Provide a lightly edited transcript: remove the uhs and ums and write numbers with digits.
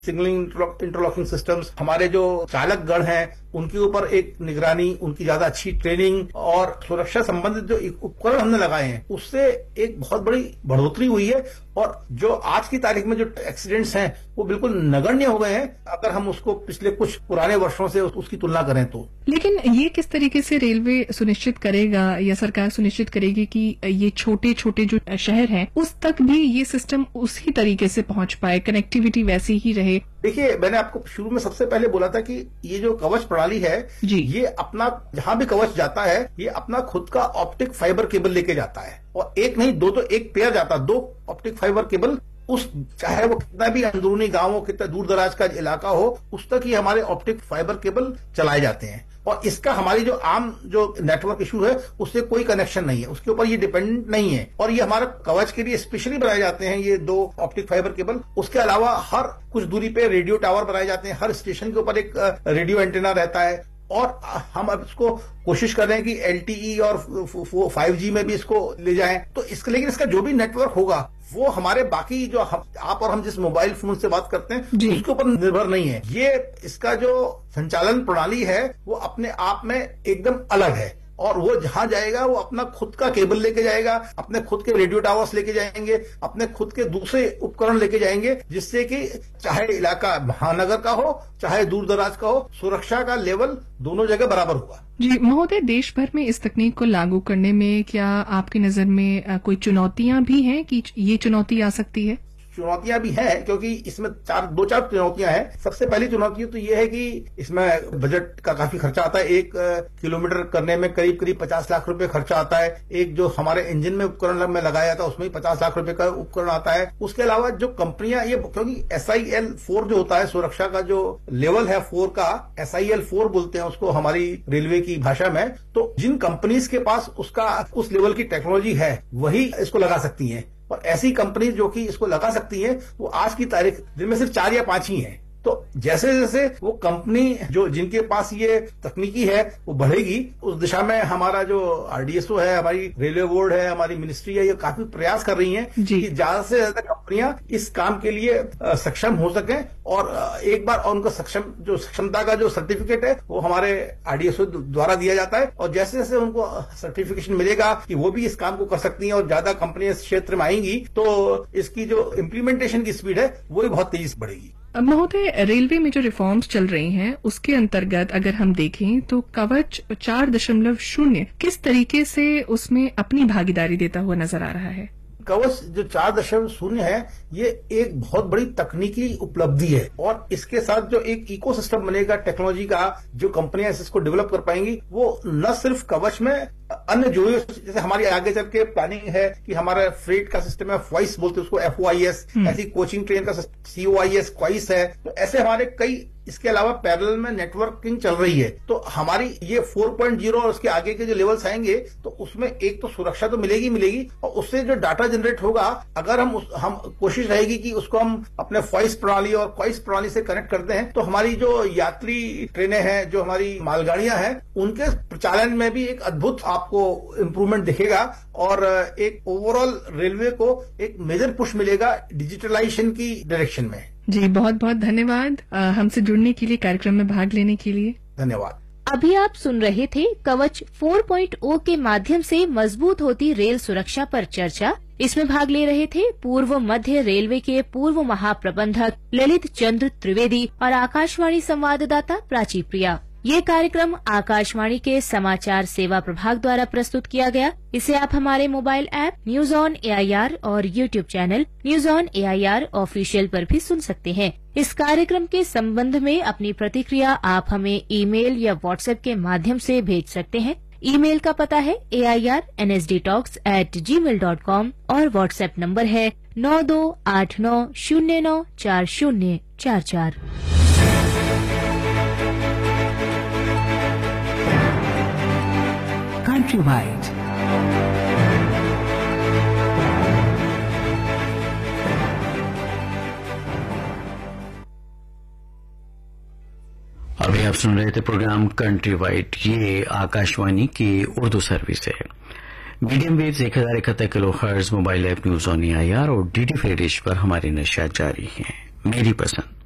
Signalling interlocking systems, हमारे जो चालक गण हैं उनके ऊपर एक निगरानी, उनकी ज्यादा अच्छी ट्रेनिंग और सुरक्षा संबंधित जो उपकरण हमने लगाए हैं उससे एक बहुत बड़ी बढ़ोतरी हुई है। और जो आज की तारीख में जो एक्सीडेंट्स हैं वो बिल्कुल नगण्य हो गए हैं अगर हम उसको पिछले कुछ पुराने वर्षों से उसकी तुलना करें तो। लेकिन ये किस तरीके से रेलवे सुनिश्चित करेगा या सरकार सुनिश्चित करेगी कि ये छोटे छोटे जो शहर हैं उस तक भी ये सिस्टम उसी तरीके से पहुंच पाए, कनेक्टिविटी वैसी ही रहे? देखिए, मैंने आपको शुरू में सबसे पहले बोला था कि ये जो कवच प्रणाली है ये अपना जहां भी कवच जाता है ये अपना खुद का ऑप्टिक फाइबर केबल लेके जाता है, और एक नहीं दो, तो एक पेयर जाता है, 2 ऑप्टिक फाइबर केबल, उस चाहे वो कितना भी अंदरूनी गांव हो, कितना दूर दराज का इलाका हो, उस तक ही हमारे ऑप्टिक फाइबर केबल चलाए जाते हैं। और इसका हमारी जो आम जो नेटवर्क इशू है उससे कोई कनेक्शन नहीं है, उसके ऊपर ये डिपेंडेंट नहीं है। और ये हमारे कवच के लिए स्पेशली बनाए जाते हैं ये 2 ऑप्टिक फाइबर केबल। उसके अलावा हर कुछ दूरी पे रेडियो टावर बनाए जाते हैं, हर स्टेशन के ऊपर एक रेडियो एंटीना रहता है। और हम अब इसको कोशिश कर रहे हैं कि LTE और 5G में भी इसको ले जाएं। तो इसके लेकिन इसका जो भी नेटवर्क होगा वो हमारे बाकी जो आप और हम जिस मोबाइल फोन से बात करते हैं उसके ऊपर निर्भर नहीं है। ये इसका जो संचालन प्रणाली है वो अपने आप में एकदम अलग है, और वो जहां जाएगा वो अपना खुद का केबल लेके जाएगा, अपने खुद के रेडियो टावर्स लेके जाएंगे, अपने खुद के दूसरे उपकरण लेके जाएंगे, जिससे कि चाहे इलाका महानगर का हो चाहे दूर दराज का हो, सुरक्षा का लेवल दोनों जगह बराबर होगा। जी महोदय, देश भर में इस तकनीक को लागू करने में क्या आपकी नजर में कोई चुनौतियां भी हैं कि ये चुनौती आ सकती है? चुनौतियां भी हैं, क्योंकि इसमें 2-4 चुनौतियां हैं। सबसे पहली चुनौती तो ये है कि इसमें बजट का काफी खर्चा आता है। 1 किलोमीटर करने में करीब 50 लाख रुपए खर्चा आता है। एक जो हमारे इंजन में उपकरण में लगाया जाता है उसमें 50 लाख रुपए का उपकरण आता है। उसके अलावा जो कंपनियां ये, क्योंकि SIL 4 जो होता है सुरक्षा का जो लेवल है 4 का, SIL 4 बोलते हैं उसको हमारी रेलवे की भाषा में, तो जिन कंपनीज के पास उस लेवल की टेक्नोलॉजी है वही इसको लगा सकती हैं। और ऐसी कंपनी जो कि इसको लगा सकती है वो आज की तारीख जिनमें सिर्फ 4 या 5 ही हैं। तो जैसे जैसे वो कंपनी जो जिनके पास ये तकनीकी है वो बढ़ेगी, उस दिशा में हमारा जो RDSO है, हमारी रेलवे बोर्ड है, हमारी मिनिस्ट्री है, ये काफी प्रयास कर रही हैं कि ज्यादा से ज्यादा कंपनियां इस काम के लिए सक्षम हो सकें। और एक बार उनका सक्षमता का जो सर्टिफिकेट है वो हमारे RDSO द्वारा दिया जाता है, और जैसे जैसे उनको सर्टिफिकेशन मिलेगा कि वो भी इस काम को कर सकती हैं और ज्यादा कंपनियां इस क्षेत्र में आएंगी, तो इसकी जो इम्प्लीमेंटेशन की स्पीड है वो भी बहुत तेजी से बढ़ेगी। महोदय, रेलवे में जो रिफॉर्म्स चल रही हैं उसके अंतर्गत अगर हम देखें तो कवच 4.0 किस तरीके से उसमें अपनी भागीदारी देता हुआ नजर आ रहा है? कवच जो 4.0 है ये एक बहुत बड़ी तकनीकी उपलब्धि है, और इसके साथ जो एक इकोसिस्टम बनेगा टेक्नोलॉजी का, जो कंपनियां इसको डेवलप कर पाएंगी, वो न सिर्फ कवच में अन्य जो जैसे हमारी आगे चल के प्लानिंग है कि हमारा फ्रेट का सिस्टम है, FOIS बोलते हैं उसको, FOIS, ऐसी कोचिंग ट्रेन का COIS, क्वाइस है, तो ऐसे हमारे कई, इसके अलावा पैरेलल में नेटवर्किंग चल रही है। तो हमारी ये 4.0 और उसके आगे के जो लेवल्स आएंगे तो उसमें एक तो सुरक्षा तो मिलेगी, और उससे जो डाटा जनरेट होगा, अगर हम कोशिश रहेगी कि उसको हम अपने FOIS प्रणाली और क्वाइस प्रणाली से कनेक्ट करते हैं, तो हमारी जो यात्री ट्रेनें हैं, जो हमारी मालगाड़ियां हैं, उनके प्रचालन में भी एक अद्भुत आपको इम्प्रूवमेंट दिखेगा, और एक ओवरऑल रेलवे को एक मेजर पुश मिलेगा डिजिटलाइजेशन की डायरेक्शन में। जी बहुत बहुत धन्यवाद हमसे जुड़ने के लिए, कार्यक्रम में भाग लेने के लिए धन्यवाद। अभी आप सुन रहे थे कवच 4.0 के माध्यम से मजबूत होती रेल सुरक्षा पर चर्चा। इसमें भाग ले रहे थे पूर्व मध्य रेलवे के पूर्व महाप्रबंधक ललित चंद्र त्रिवेदी और आकाशवाणी संवाददाता प्राची प्रिया। ये कार्यक्रम आकाशवाणी के समाचार सेवा प्रभाग द्वारा प्रस्तुत किया गया। इसे आप हमारे mobile app news on AIR और YouTube channel news on AIR official पर भी सुन सकते हैं। इस कार्यक्रम के संबंध में अपनी प्रतिक्रिया आप हमें ईमेल या WhatsApp के माध्यम से भेज सकते हैं। ईमेल का पता है airnsdtalks@gmail.com और WhatsApp नंबर है 9289094044। Countrywide. अभी आप सुन रहे थे प्रोग्राम कंट्री वाइड। ये आकाशवाणी की उर्दू सर्विस है। Medium waves 1071 kilohertz, mobile app news on AIR और DD फ्री डिश पर हमारी नशियात जारी है। मेरी पसंद।